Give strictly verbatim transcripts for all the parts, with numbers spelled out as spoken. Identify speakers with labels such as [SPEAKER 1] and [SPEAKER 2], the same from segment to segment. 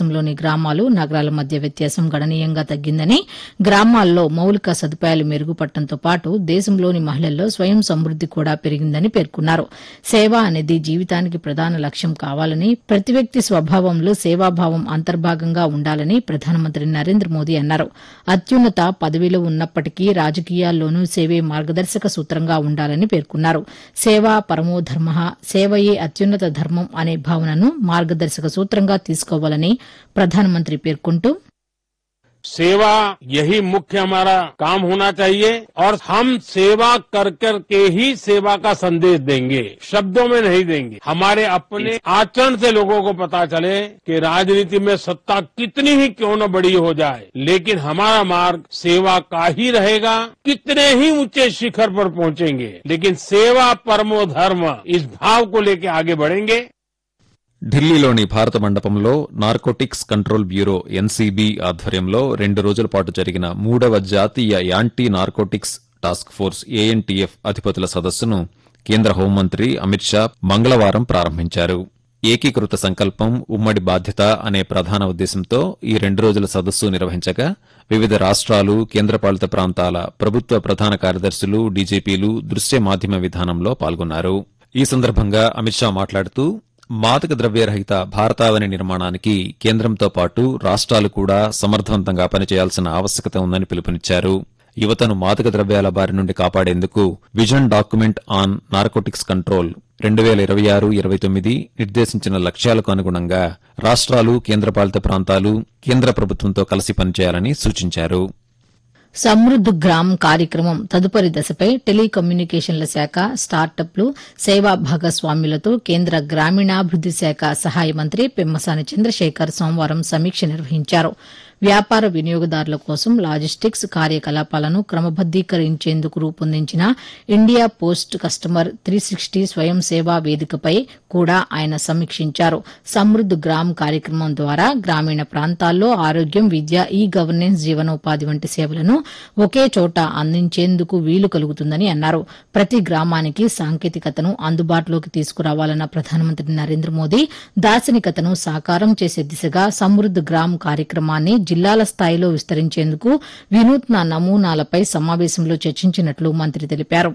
[SPEAKER 1] దేశంలోని గ్రామాలు నగరాల మధ్య వ్యత్యాసం గణనీయంగా తగ్గిందని, గ్రామాల్లో మౌలిక సదుపాయాలు మెరుగుపడటంతో పాటు దేశంలోని మహిళల్లో స్వయం సమృద్ది కూడా పెరిగిందని పేర్కొన్నారు. సేవ అనేది జీవితానికి ప్రధాన లక్ష్యం కావాలని, ప్రతి వ్యక్తి స్వభావంలో సేవాభావం అంతర్భాగంగా ఉండాలని ప్రధానమంత్రి నరేంద్ర మోదీ అన్నారు. అత్యున్నత పదవిలో ఉన్నప్పటికీ రాజకీయాల్లోనూ సేవే మార్గదర్శక సూత్రంగా ఉండాలని పేర్కొన్నారు. సేవా పరమో ధర్మః, సేవయే అత్యున్నత ధర్మం అనే భావనను మార్గదర్శక సూత్రంగా తీసుకోవాలని ప్రధానమంత్రి పేర్కొంటూ,
[SPEAKER 2] सेवा यही मुख्य हमारा काम होना चाहिए और हम सेवा कर कर के ही सेवा का संदेश देंगे, शब्दों में नहीं देंगे. हमारे अपने आचरण से लोगों को पता चले कि राजनीति में सत्ता कितनी ही क्यों न बड़ी हो जाए, लेकिन हमारा मार्ग सेवा का ही रहेगा. कितने ही ऊंचे शिखर पर पहुंचेंगे, लेकिन सेवा परमो धर्म इस भाव को लेकर आगे बढ़ेंगे.
[SPEAKER 3] ఢిల్లీలోని భారత మండపంలో నార్కోటిక్స్ కంట్రోల్ బ్యూరో ఎన్సీబీ ఆధ్వర్యంలో రెండు రోజుల పాటు జరిగిన మూడవ జాతీయ anti narcotics task force ANTF అధిపతుల సదస్సును కేంద్ర హోంమంత్రి అమిత్ షా మంగళవారం ప్రారంభించారు. ఏకీకృత సంకల్పం, ఉమ్మడి బాధ్యత అనే ప్రధాన ఉద్దేశంతో ఈ రెండు రోజుల సదస్సు నిర్వహించగా వివిధ రాష్ట్రాలు, కేంద్రపాలిత ప్రాంతాల ప్రభుత్వ ప్రధాన కార్యదర్శులు, డీజీపీలు దృశ్య మాధ్యమ విధానంలో పాల్గొన్నారు. ఈ సందర్భంగా అమిత్ షా మాట్లాడుతూ, మాదక ద్రవ్యరహిత భారతావని నిర్మాణానికి కేంద్రంతో పాటు రాష్ట్రాలు కూడా సమర్థవంతంగా పనిచేయాల్సిన ఆవశ్యకత ఉందని పిలుపునిచ్చారు. యువతను మాదక ద్రవ్యాల బారి నుండి కాపాడేందుకు vision document on narcotics control రెండు వేల ఇరవై ఆరు ఇరవై తొమ్మిది నిర్దేశించిన లక్ష్యాలకు అనుగుణంగా రాష్ట్రాలు, కేంద్రపాలిత ప్రాంతాలు కేంద్ర ప్రభుత్వంతో కలిసి పనిచేయాలని సూచించారు.
[SPEAKER 1] సమృద్ధ్ గ్రామ్ కార్యక్రమం తదుపరి దశపై టెలికమ్యూనికేషన్ల శాఖ, స్టార్టప్లు, సేవా భాగస్వామ్యులతో కేంద్ర గ్రామీణాభివృద్ది శాఖ సహాయ మంత్రి పెమ్మసాని చంద్రశేఖర్ సోమవారం సమీక్ష నిర్వహించారు. వ్యాపార వినియోగదారుల కోసం లాజిస్టిక్స్ కార్యకలాపాలను క్రమబద్దీకరించేందుకు రూపొందించిన India post customer three sixty స్వయం సేవా వేదికపై కూడా ఆయన సమీక్షించారు. సమృద్ధ్ గ్రామ్ కార్యక్రమం ద్వారా గ్రామీణ ప్రాంతాల్లో ఆరోగ్యం, విద్య, ఈ గవర్నెన్స్, జీవనోపాధి వంటి సేవలను ఒకే చోట అందించేందుకు వీలు కలుగుతుందని అన్నారు. ప్రతి గ్రామానికి సాంకేతికతను అందుబాటులోకి తీసుకురావాలన్న ప్రధానమంత్రి నరేంద్ర మోదీ దార్శనికతను సాకారం చేసే దిశగా సమృద్ధ్ గ్రామ్ కార్యక్రమాన్ని జిల్లాల స్థాయిలో విస్తరించేందుకు వినూత్న నమూనాలపై సమావేశంలో చర్చించినట్లు మంత్రి తెలిపారు.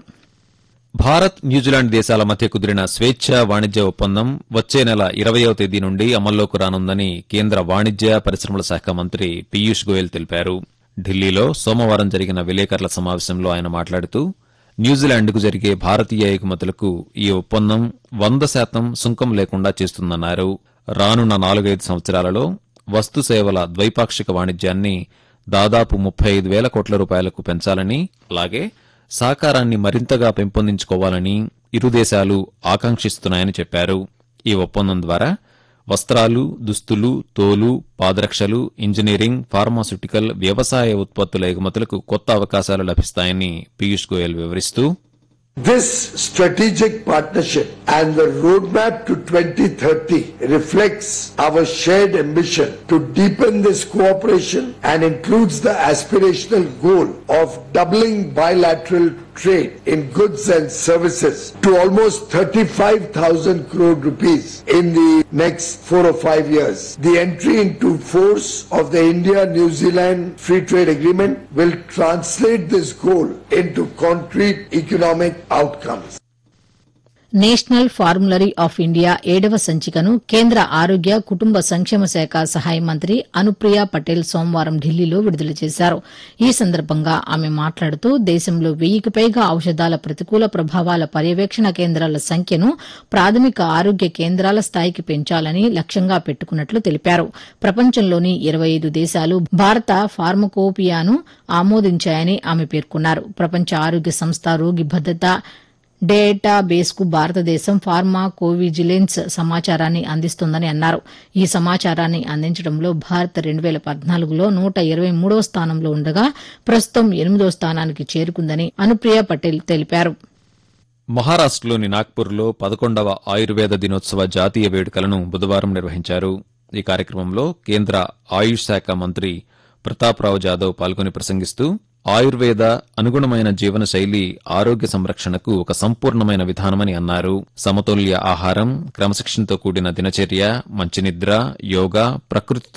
[SPEAKER 3] భారత్, న్యూజిలాండ్ దేశాల మధ్య కుదిరిన స్వేచ్ఛా వాణిజ్య ఒప్పందం వచ్చే నెల ఇరవయవ తేదీ నుండి అమల్లోకి రానుందని కేంద్ర వాణిజ్య పరిశ్రమల శాఖ మంత్రి పీయూష్ గోయల్ తెలిపారు. ఢిల్లీలో సోమవారం జరిగిన విలేకరుల సమావేశంలో ఆయన మాట్లాడుతూ, న్యూజిలాండ్కు జరిగే భారతీయ ఎగుమతులకు ఈ ఒప్పందం వంద శాతం సుంకం లేకుండా చేస్తుందన్నారు. రానున్న నాలుగైదు సంవత్సరాలలో వస్తు సేవల ద్వైపాక్షిక వాణిజ్యాన్ని దాదాపు ముప్పై ఐదు వేల కోట్ల రూపాయలకు పెంచాలని, అలాగే సహకారాన్ని మరింతగా పెంపొందించుకోవాలని ఇరు దేశాలు ఆకాంక్షిస్తున్నాయని చెప్పారు. ఈ ఒప్పందం ద్వారా వస్త్రాలు, దుస్తులు, తోలు, పాదరక్షలు, ఇంజనీరింగ్, ఫార్మాస్యూటికల్, వ్యవసాయ ఉత్పత్తుల ఎగుమతులకు కొత్త అవకాశాలు లభిస్తాయని పీయూష్ గోయల్ వివరిస్తూ,
[SPEAKER 4] This strategic partnership and the roadmap to twenty thirty reflects our shared ambition to deepen this cooperation and includes the aspirational goal of doubling bilateral trade in goods and services to almost thirty-five thousand crore rupees in the next four or five years. The entry into force of the India-New Zealand Free Trade Agreement will translate this goal into concrete economic outcomes.
[SPEAKER 1] National formulary of India ఏడవ సంచికను కేంద్ర ఆరోగ్య, కుటుంబ సంక్షేమ శాఖ సహాయ మంత్రి అనుప్రియ పటేల్ సోమవారం ఢిల్లీలో విడుదల చేశారు. ఈ సందర్భంగా ఆమె మాట్లాడుతూ, దేశంలో వెయ్యికి పైగా ఔషధాల ప్రతికూల ప్రభావాల పర్యవేక్షణ కేంద్రాల సంఖ్యను ప్రాథమిక ఆరోగ్య కేంద్రాల స్థాయికి పెంచాలని లక్ష్యంగా పెట్టుకున్నట్లు తెలిపారు. ప్రపంచంలోని ఇరవై ఐదు దేశాలు భారత ఫార్మకోపియాను ఆమోదించాయని ఆమె పేర్కొన్నారు. ప్రపంచ ఆరోగ్య సంస్థ రోగి భద్రత డేటాబేస్ కు భారతదేశం ఫార్మా కోవిజిలెన్స్ సమాచారాన్ని అందిస్తోందని అన్నారు. ఈ సమాచారాన్ని అందించడంలో భారత్ రెండు వేల పద్నాలుగులో నూట ఇరవై మూడవ స్థానంలో ఉండగా ప్రస్తుతం ఎనిమిదో స్థానానికి చేరుకుందని అనుప్రియ పటేల్ తెలిపారు.
[SPEAKER 3] మహారాష్టలోని నాగ్పూర్లో పదకొండవ ఆయుర్వేద దినోత్సవ జాతీయ వేడుకలను బుధవారం నిర్వహించారు. ఈ కార్యక్రమంలో కేంద్ర ఆయుష్ శాఖ మంత్రి ప్రతాప్రావు జాదవ్ పాల్గొని ప్రసంగిస్తూ, ఆయుర్వేద అనుగుణమైన జీవనశైలి ఆరోగ్య సంరక్షణకు ఒక సంపూర్ణమైన విధానమని అన్నారు. సమతుల్య ఆహారం, క్రమశిక్షణతో కూడిన దినచర్య, మంచి నిద్ర, యోగా, ప్రకృతి